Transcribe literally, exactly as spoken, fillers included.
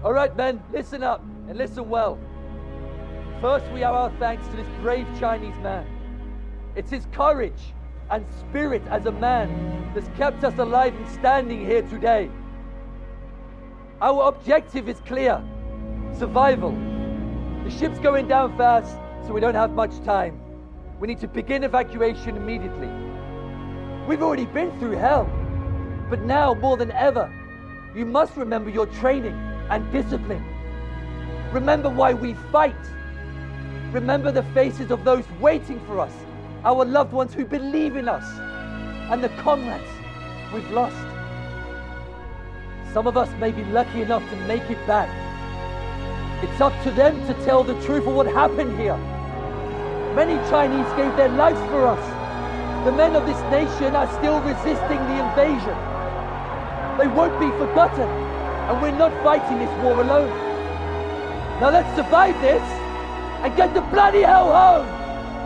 All right, men, listen up and listen well. First, we owe our thanks to this brave Chinese man. It's his courage and spirit as a man that's kept us alive and standing here today. Our objective is clear: survival. The ship's going down fast, so we don't have much time. We need to begin evacuation immediately. We've already been through hell, but now more than ever, you must remember your training and discipline. Remember why we fight. Remember the faces of those waiting for us, our loved ones who believe in us, and the comrades we've lost. Some of us may be lucky enough to make it back. It's up to them to tell the truth of what happened here. Many Chinese gave their lives for us. The men of this nation are still resisting the invasion. They won't be forgotten, and we're not fighting this war alone. Now let's survive this and get the bloody hell home!